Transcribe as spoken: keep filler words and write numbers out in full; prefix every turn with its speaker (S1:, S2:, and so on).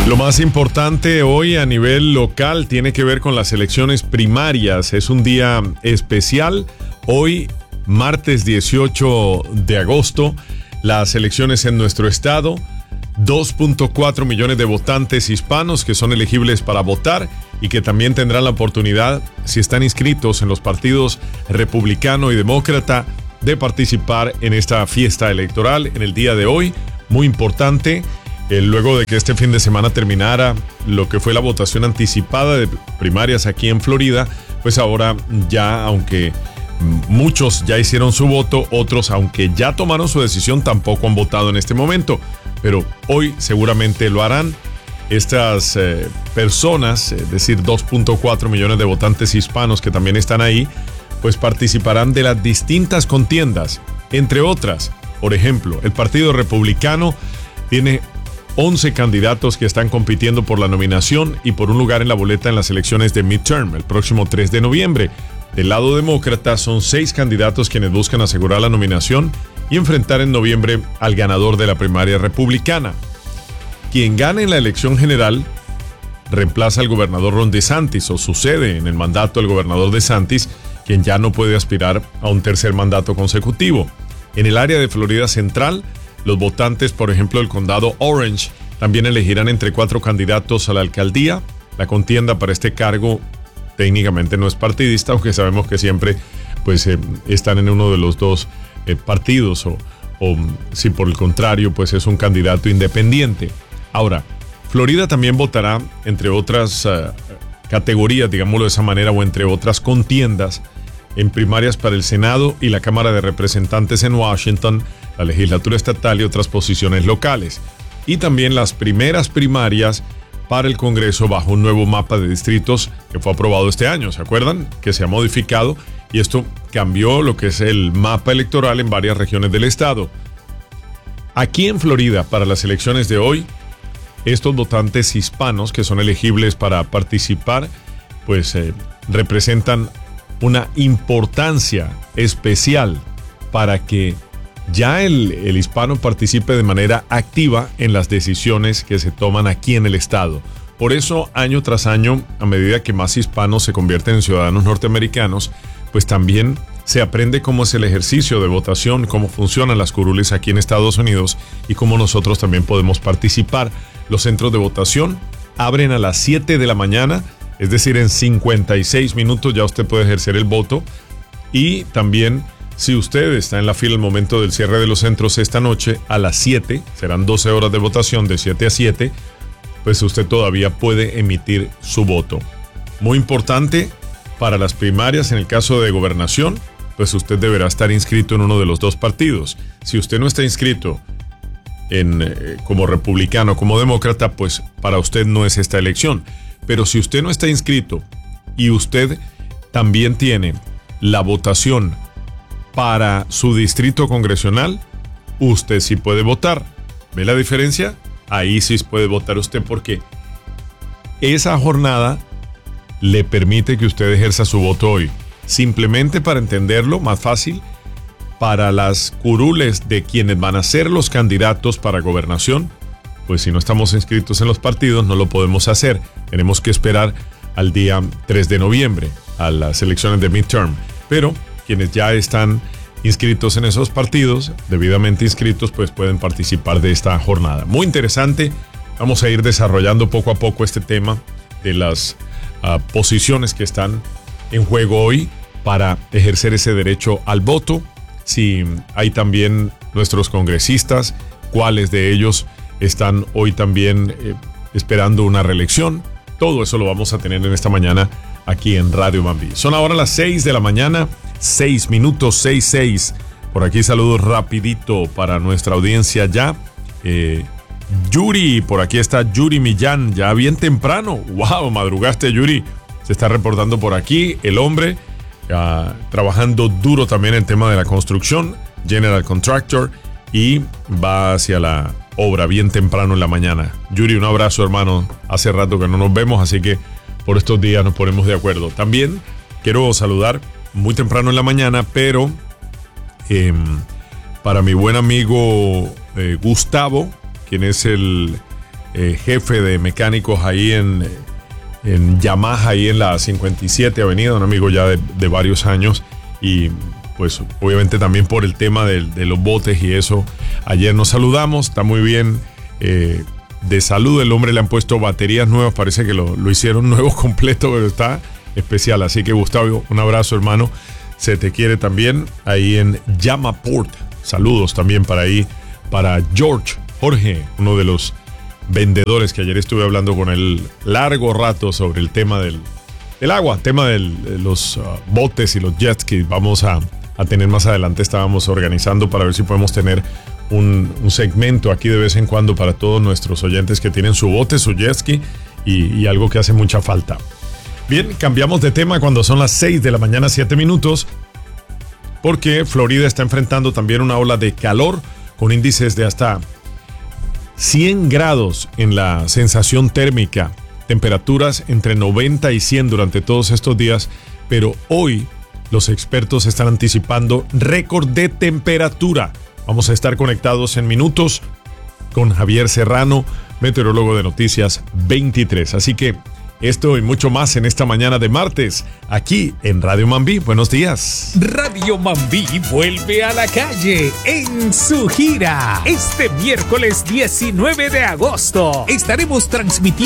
S1: Lo más importante hoy a nivel local tiene que ver con las elecciones primarias. Es un día especial. Hoy, martes dieciocho de agosto, las elecciones en nuestro estado. dos punto cuatro millones de votantes hispanos que son elegibles para votar y que también tendrán la oportunidad, si están inscritos en los partidos republicano y demócrata, de participar en esta fiesta electoral en el día de hoy. Muy importante. Eh, luego de que este fin de semana terminara lo que fue la votación anticipada de primarias aquí en Florida, pues ahora ya, aunque muchos ya hicieron su voto, otros, aunque ya tomaron su decisión, tampoco han votado en este momento. Pero hoy seguramente lo harán. Estas eh, personas, es decir, dos punto cuatro millones de votantes hispanos que también están ahí, pues participarán de las distintas contiendas. Entre otras, por ejemplo, el Partido Republicano tiene once candidatos que están compitiendo por la nominación y por un lugar en la boleta en las elecciones de midterm el próximo tres de noviembre. Del lado demócrata son seis candidatos quienes buscan asegurar la nominación y enfrentar en noviembre al ganador de la primaria republicana. Quien gane en la elección general reemplaza al gobernador Ron DeSantis, o sucede en el mandato del gobernador DeSantis, quien ya no puede aspirar a un tercer mandato consecutivo. En el área de Florida Central, los votantes, por ejemplo, del condado Orange, también elegirán entre cuatro candidatos a la alcaldía. La contienda para este cargo técnicamente no es partidista, aunque sabemos que siempre pues, eh, están en uno de los dos eh, partidos, o, o si por el contrario, pues es un candidato independiente. Ahora, Florida también votará, entre otras uh, categorías, digámoslo de esa manera, o entre otras contiendas, en primarias para el Senado y la Cámara de Representantes en Washington, la legislatura estatal y otras posiciones locales. Y también las primeras primarias para el Congreso bajo un nuevo mapa de distritos que fue aprobado este año, ¿se acuerdan? Que se ha modificado y esto cambió lo que es el mapa electoral en varias regiones del estado. Aquí en Florida, para las elecciones de hoy, estos votantes hispanos que son elegibles para participar, pues eh, representan una importancia especial para que ya el, el hispano participe de manera activa en las decisiones que se toman aquí en el estado. Por eso, año tras año, a medida que más hispanos se convierten en ciudadanos norteamericanos, pues también se aprende cómo es el ejercicio de votación, cómo funcionan las curules aquí en Estados Unidos y cómo nosotros también podemos participar. Los centros de votación abren a las siete de la mañana, es decir, en cincuenta y seis minutos ya usted puede ejercer el voto. Y también, si usted está en la fila al momento del cierre de los centros esta noche, a las siete, serán doce horas de votación de siete a siete, pues usted todavía puede emitir su voto. Muy importante para las primarias, en el caso de gobernación, pues usted deberá estar inscrito en uno de los dos partidos. Si usted no está inscrito en, eh, como republicano o como demócrata, pues para usted no es esta elección. Pero si usted no está inscrito y usted también tiene la votación para su distrito congresional, usted sí puede votar. ¿Ve la diferencia? Ahí sí puede votar usted porque esa jornada le permite que usted ejerza su voto hoy. Simplemente para entenderlo más fácil, para las curules de quienes van a ser los candidatos para gobernación, pues si no estamos inscritos en los partidos no lo podemos hacer. Tenemos que esperar al día tres de noviembre, a las elecciones de midterm. Pero quienes ya están inscritos en esos partidos, debidamente inscritos, pues pueden participar de esta jornada. Muy interesante. Vamos a ir desarrollando poco a poco este tema de las uh, posiciones que están en juego hoy para ejercer ese derecho al voto. Si hay también nuestros congresistas, cuáles de ellos están hoy también eh, esperando una reelección. Todo eso lo vamos a tener en esta mañana aquí en Radio Mambí. Son ahora las seis de la mañana, seis minutos, seis, seis. Por aquí saludos rapidito para nuestra audiencia ya. Eh, Yuri, por aquí está Yuri Millán, ya bien temprano. ¡Wow! Madrugaste, Yuri. Se está reportando por aquí el hombre, uh, trabajando duro también en el tema de la construcción, General Contractor, y va hacia la obra bien temprano en la mañana. Yuri, un abrazo, hermano. Hace rato que no nos vemos, así que por estos días nos ponemos de acuerdo. También quiero saludar muy temprano en la mañana, pero eh, para mi buen amigo eh, Gustavo, quien es el eh, jefe de mecánicos ahí en, en Yamaha, ahí en la cincuenta y siete Avenida, un amigo ya de, de varios años, y pues obviamente también por el tema de, de los botes y eso. Ayer nos saludamos, está muy bien eh, de salud, el hombre le han puesto baterías nuevas, parece que lo, lo hicieron nuevo completo, pero está especial. Así que Gustavo, un abrazo, hermano, se te quiere también ahí en Yamaport. Saludos también para ahí, para George, Jorge, uno de los vendedores que ayer estuve hablando con él largo rato sobre el tema del, del agua, tema del, de los uh, botes y los jets que vamos a, a tener más adelante. Estábamos organizando para ver si podemos tener un, un segmento aquí de vez en cuando para todos nuestros oyentes que tienen su bote, su jet ski y, y algo que hace mucha falta. Bien, cambiamos de tema cuando son las seis de la mañana, siete minutos, porque Florida está enfrentando también una ola de calor con índices de hasta cien grados en la sensación térmica, temperaturas entre noventa y cien durante todos estos días, pero hoy los expertos están anticipando récord de temperatura. Vamos a estar conectados en minutos con Javier Serrano, meteorólogo de Noticias veintitrés. Así que esto y mucho más en esta mañana de martes, aquí en Radio Mambí. Buenos días.
S2: Radio Mambí vuelve a la calle en su gira. Este miércoles diecinueve de agosto estaremos transmitiendo